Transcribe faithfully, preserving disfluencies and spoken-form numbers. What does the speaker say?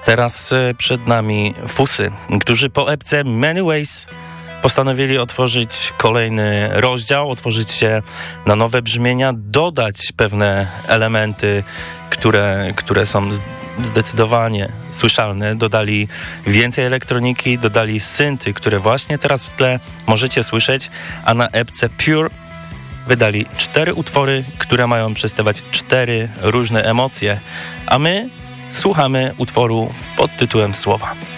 Teraz przed nami Fusy, którzy po epce Many Ways postanowili otworzyć kolejny rozdział, otworzyć się na nowe brzmienia, dodać pewne elementy, które, które są zdecydowanie słyszalne. Dodali więcej elektroniki, dodali synty, które właśnie teraz w tle możecie słyszeć, a na epce Pure wydali cztery utwory, które mają przedstawiać cztery różne emocje, a my słuchamy utworu pod tytułem Słowa.